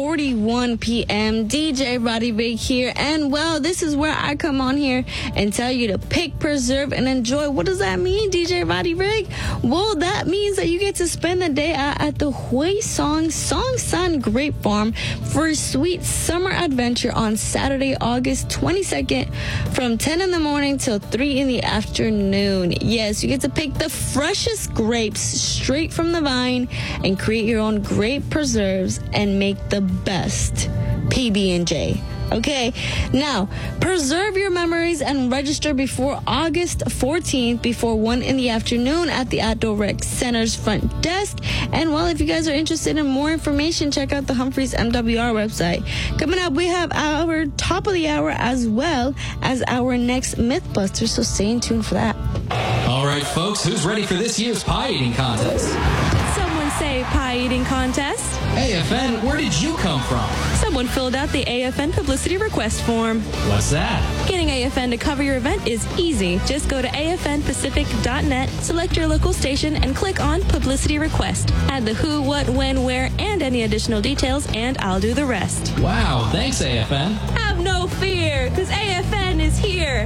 2:41 p.m. DJ Roddy Big here. And, well, this is where I come on here and tell you to pick, preserve, and enjoy. What does that mean, DJ Roddy Big? Well, that means that you get to spend the day at the Huisong Song San Grape Farm for a sweet summer adventure on Saturday, August 22nd from 10 in the morning till 3 in the afternoon. Yes, you get to pick the freshest grapes straight from the vine and create your own grape preserves and make the best PB&J. Okay, now preserve your memories and register before August 14th before 1 in the afternoon at the Outdoor Rec Center's front desk. And well, if you guys are interested in more information, check out the Humphreys MWR website. Coming up, we have our top of the hour as well as our next Mythbuster, so stay tuned for that. All right, folks, who's ready for this year's pie eating contest? Did someone say pie eating contest? AFN, where did you come from? Someone filled out the AFN publicity request form. What's that? Getting AFN to cover your event is easy. Just go to afnpacific.net, select your local station, and click on Publicity Request. Add the who, what, when, where, and any additional details, and I'll do the rest. Wow, thanks, AFN. Have no fear, because AFN is here.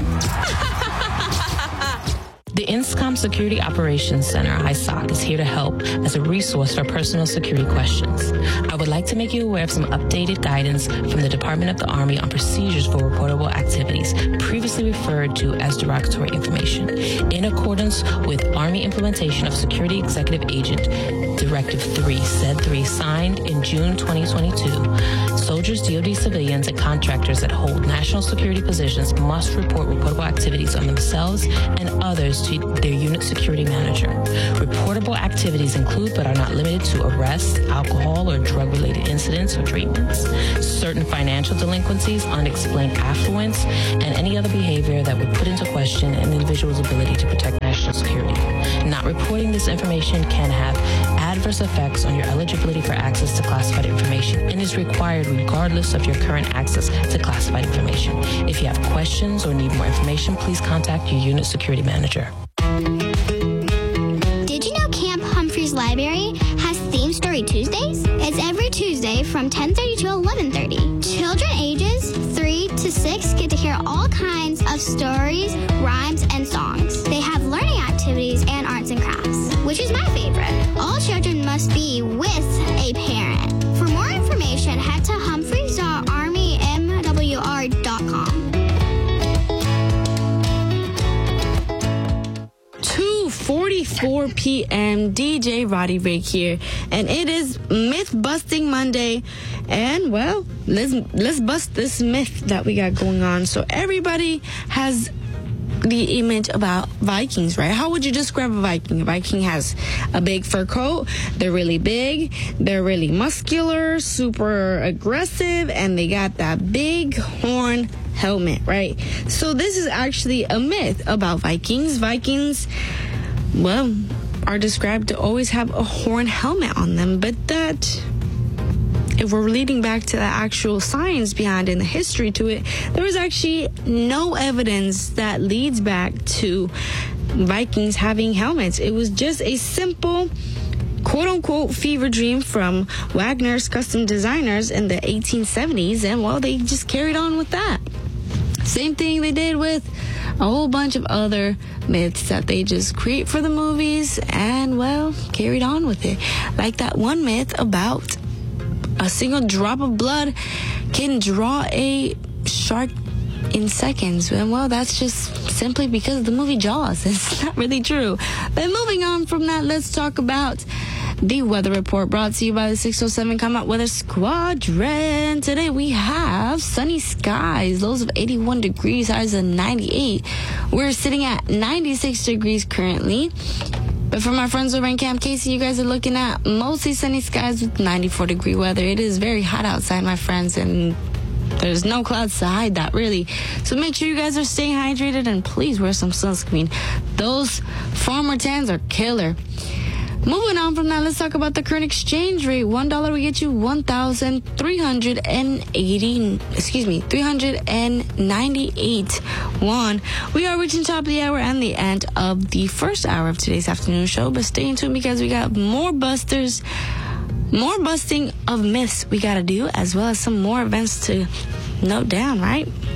The INSCOM Security Operations Center, ISOC, is here to help as a resource for personal security questions. I would like to make you aware of some updated guidance from the Department of the Army on procedures for reportable activities, previously referred to as derogatory information. In accordance with Army implementation of Security Executive Agent Directive 3, SED 3, signed in June 2022, soldiers, DoD civilians, and contractors that hold national security positions must report reportable activities on themselves and others to their unit security manager. Reportable activities include but are not limited to arrests, alcohol or drug-related incidents or treatments, certain financial delinquencies, unexplained affluence, and any other behavior that would put into question an individual's ability to protect national security. Not reporting this information can have adverse effects on your eligibility for access to classified information and is required regardless of your current access to classified information. If you have questions or need more information, please contact your unit security manager. Did you know Camp Humphreys Library has Theme Story Tuesdays? It's every Tuesday from 10:30 to 11:30. Children ages 3 to 6 get to hear all kinds of stories, rhymes, and songs. They have learning activities and arts and crafts, which is my favorite. All children must be with a parent. For more information, head to humphreys.armymwr.com. 2:44 p.m. DJ Roddy Big here, and it is Myth Busting Monday. And well, let's bust this myth that we got going on. So everybody has the image about Vikings, right? How would you describe a Viking? A Viking has a big fur coat. They're really big. They're really muscular, super aggressive, and they got that big horn helmet, right? So this is actually a myth about Vikings. Vikings, well, are described to always have a horn helmet on them, but that, if we're leading back to the actual science behind it and the history to it, there is actually no evidence that leads back to Vikings having helmets. It was just a simple, quote-unquote, fever dream from Wagner's custom designers in the 1870s, and, well, they just carried on with that. Same thing they did with a whole bunch of other myths that they just create for the movies and, well, carried on with it. Like that one myth about a single drop of blood can draw a shark in seconds. And, well, that's just simply because of the movie Jaws. It's not really true. Then moving on from that, let's talk about the weather report brought to you by the 607 Combat Weather Squadron. Today we have sunny skies, lows of 81 degrees, highs of 98. We're sitting at 96 degrees currently. But for my friends over in Camp Casey, you guys are looking at mostly sunny skies with 94-degree weather. It is very hot outside, my friends, and there's no clouds to hide that, really. So make sure you guys are staying hydrated, and please wear some sunscreen. Those farmer tans are killer. Moving on from that, let's talk about the current exchange rate. $1 will get you 398 won. We are reaching top of the hour and the end of the first hour of today's afternoon show, but stay tuned because we got more busters more busting of myths we gotta do, as well as some more events to note down, right?